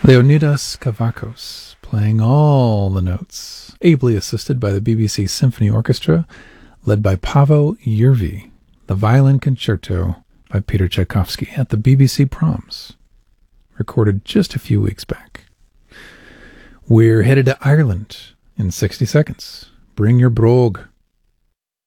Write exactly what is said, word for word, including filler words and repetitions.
Leonidas Kavakos, playing all the notes, ably assisted by the B B C Symphony Orchestra, led by Paavo Järvi, the violin concerto by Peter Tchaikovsky at the B B C Proms, recorded just a few weeks back. We're headed to Ireland in sixty seconds. Bring your brogue.